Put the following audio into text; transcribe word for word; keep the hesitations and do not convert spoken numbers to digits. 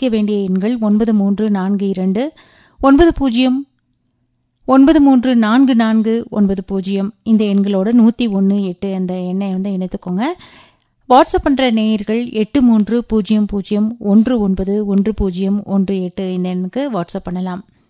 அழைக்க வேண்டிய எண்கள் ஒன்பது மூன்று நான்கு இரண்டு ஒன்பது பூஜ்ஜியம் ஒன்பது மூன்று நான்கு நான்கு ஒன்பது பூஜ்ஜியம் இந்த எண்களோட நூற்றி ஒன்று எட்டு அந்த எண்ணை வந்து இணைத்துக்கோங்க. வாட்ஸ்அப் பண்ணுற நேயர்கள் எட்டு மூன்று பூஜ்ஜியம் பூஜ்ஜியம் ஒன்று ஒன்பது ஒன்று பூஜ்ஜியம் ஒன்று எட்டு இந்த எண்ணுக்கு வாட்ஸ்அப் பண்ணலாம்.